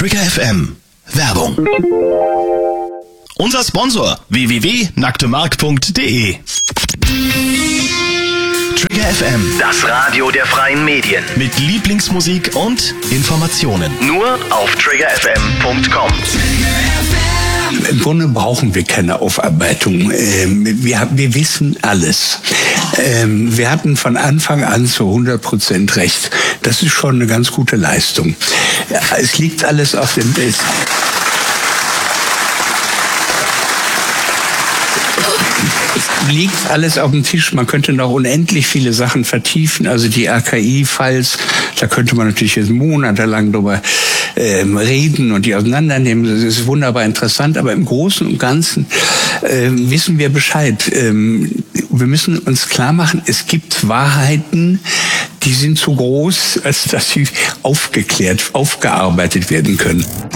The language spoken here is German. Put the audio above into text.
Trigger FM. Werbung. Unser Sponsor www.nacktemark.de. Trigger FM, Das Radio der freien Medien. mit Lieblingsmusik und Informationen. Nur auf triggerfm.com. Im Grunde brauchen wir keine Aufarbeitung. Wir wissen alles. Wir hatten von Anfang an zu 100% recht. Das ist schon eine ganz gute Leistung. Ja, es liegt alles auf dem Bild. Liegt alles auf dem Tisch. Man könnte noch unendlich viele Sachen vertiefen. Also die AKI-Files, da könnte man natürlich jetzt monatelang drüber reden und die auseinandernehmen. Das ist wunderbar interessant. Aber im Großen und Ganzen wissen wir Bescheid. Wir müssen uns klar machen, es gibt Wahrheiten, die sind zu groß, als dass sie aufgearbeitet werden können.